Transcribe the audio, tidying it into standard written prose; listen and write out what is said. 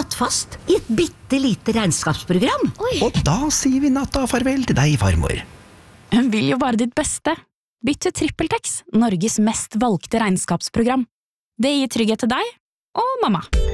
satt fast I et bittelite regnskapsprogram. Og da sier vi natta farvel til deg, farmor. Hun vil jo bare ditt beste. Bytt til TrippelTex, Norges mest valgte regnskapsprogram. Det gir trygghet til deg og mamma.